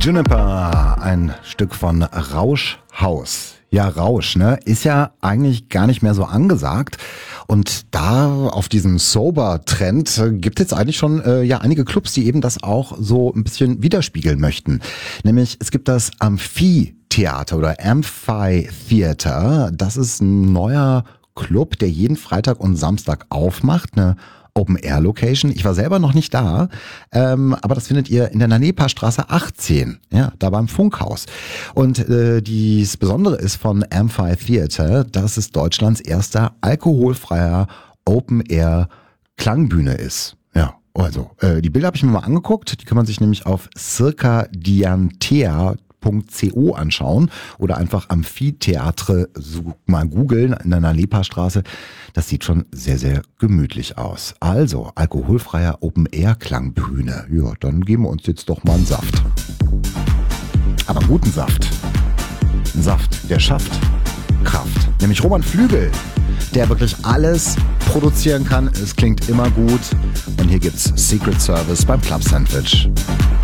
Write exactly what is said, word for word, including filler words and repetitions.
Juniper, ein Stück von Rauschhaus. Ja, Rausch, ne, ist ja eigentlich gar nicht mehr so angesagt. Und da auf diesem Sober-Trend äh, gibt es jetzt eigentlich schon äh, ja einige Clubs, die eben das auch so ein bisschen widerspiegeln möchten. Nämlich es gibt das Amphitheater oder Amphitheater. Das ist ein neuer Club, der jeden Freitag und Samstag aufmacht, eine Open-Air-Location. Ich war selber noch nicht da, ähm, aber das findet ihr in der Nanepa-Straße achtzehn, ja, da beim Funkhaus. Und äh, das Besondere ist von Amphitheater, dass es Deutschlands erster alkoholfreier Open-Air-Klangbühne ist. Ja, also äh, die Bilder habe ich mir mal angeguckt, die kann man sich nämlich auf circadiantea Punkt co anschauen oder einfach Amphitheatre so mal googeln in der Nanepa-Straße. Das sieht schon sehr, sehr gemütlich aus. Also, alkoholfreier Open-Air-Klangbühne. Ja, dann geben wir uns jetzt doch mal einen Saft. Aber einen guten Saft. Ein Saft, der schafft Kraft. Nämlich Roman Flügel, der wirklich alles produzieren kann. Es klingt immer gut. Und hier gibt's Secret Service beim Club Sandwich.